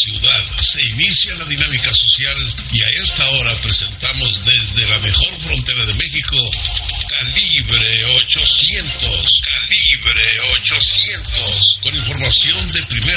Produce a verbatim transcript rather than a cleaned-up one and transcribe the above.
ciudad. Se inicia la dinámica social y a esta hora presentamos desde la mejor frontera de México, Calibre ochocientos. Calibre ochocientos. Con información de primera